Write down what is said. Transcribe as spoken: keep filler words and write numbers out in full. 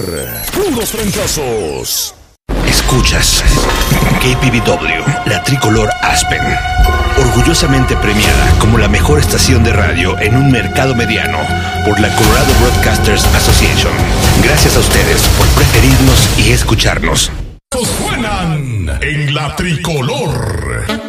Puros trancazos. Escuchas K P V W, la tricolor Aspen, orgullosamente premiada como la mejor estación de radio en un mercado mediano por la Colorado Broadcasters Association. Gracias a ustedes por preferirnos y escucharnos. Suenan en la tricolor.